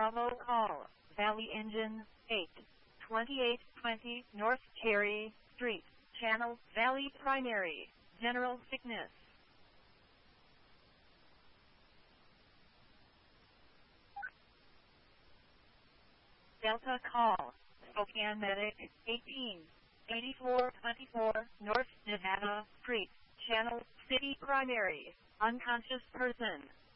Bravo call, Valley Engine, 2820 North Cherry Street, Channel, Valley Primary, General Sickness. Delta call, Spokane Medic, 8424 North Nevada Street, Channel, City Primary, unconscious person.